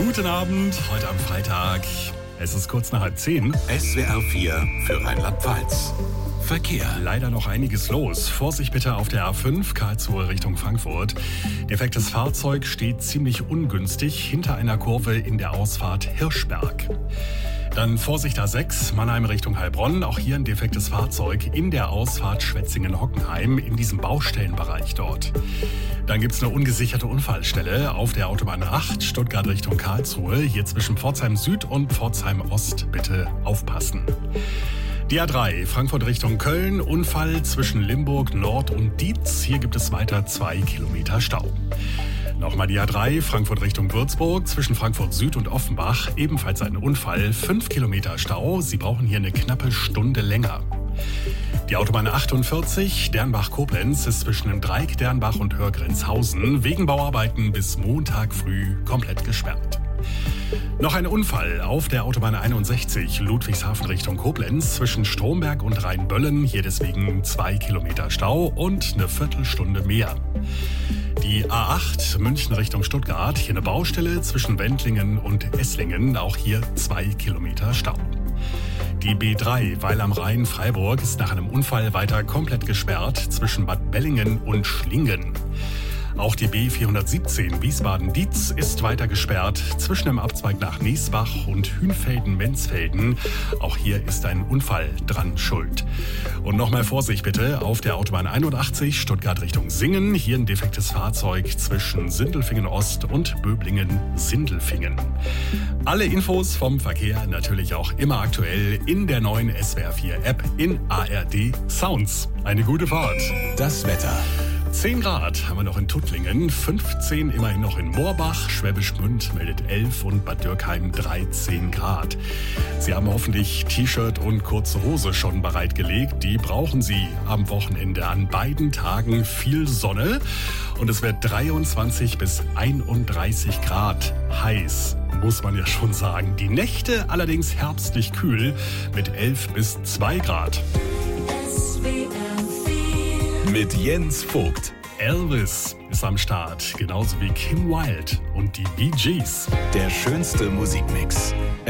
Guten Abend, heute am Freitag. Es ist kurz nach 9:30. SWR 4 für Rheinland-Pfalz. Verkehr. Leider noch einiges los. Vorsicht bitte auf der A5, Karlsruhe Richtung Frankfurt. Defektes Fahrzeug steht ziemlich ungünstig hinter einer Kurve in der Ausfahrt Hirschberg. Dann Vorsicht A6, Mannheim Richtung Heilbronn. Auch hier ein defektes Fahrzeug in der Ausfahrt Schwetzingen-Hockenheim, in diesem Baustellenbereich dort. Dann gibt es eine ungesicherte Unfallstelle auf der Autobahn 8, Stuttgart Richtung Karlsruhe. Hier zwischen Pforzheim Süd und Pforzheim Ost bitte aufpassen. Die A3, Frankfurt Richtung Köln, Unfall zwischen Limburg Nord und Dietz. Hier gibt es weiter 2 Kilometer Stau. Nochmal die A3, Frankfurt Richtung Würzburg, zwischen Frankfurt Süd und Offenbach. Ebenfalls ein Unfall, 5 Kilometer Stau. Sie brauchen hier eine knappe Stunde länger. Die Autobahn 48, Dernbach-Koblenz, ist zwischen dem Dreieck Dernbach und Hörgrenzhausen wegen Bauarbeiten bis Montag früh komplett gesperrt. Noch ein Unfall auf der Autobahn 61, Ludwigshafen Richtung Koblenz, zwischen Stromberg und Rheinböllen. Hier deswegen 2 Kilometer Stau und eine Viertelstunde mehr. Die A8, München Richtung Stuttgart, hier eine Baustelle zwischen Wendlingen und Esslingen. Auch hier 2 Kilometer Stau. Die B3, Weil am Rhein, Freiburg, ist nach einem Unfall weiter komplett gesperrt zwischen Bad Bellingen und Schlingen. Auch die B417 Wiesbaden-Dietz ist weiter gesperrt zwischen dem Abzweig nach Niesbach und Hünfelden-Menzfelden. Auch hier ist ein Unfall dran schuld. Und nochmal Vorsicht bitte auf der Autobahn 81 Stuttgart Richtung Singen. Hier ein defektes Fahrzeug zwischen Sindelfingen-Ost und Böblingen-Sindelfingen. Alle Infos vom Verkehr natürlich auch immer aktuell in der neuen SWR 4 App in ARD Sounds. Eine gute Fahrt. Das Wetter. 10 Grad haben wir noch in Tuttlingen, 15 immerhin noch in Moorbach, Schwäbisch Gmünd meldet 11 und Bad Dürkheim 13 Grad. Sie haben hoffentlich T-Shirt und kurze Hose schon bereitgelegt. Die brauchen Sie am Wochenende. An beiden Tagen viel Sonne und es wird 23 bis 31 Grad heiß, muss man ja schon sagen. Die Nächte allerdings herbstlich kühl mit 11 bis 2 Grad. Mit Jens Vogt. Elvis ist am Start, genauso wie Kim Wilde und die Bee Gees. Der schönste Musikmix.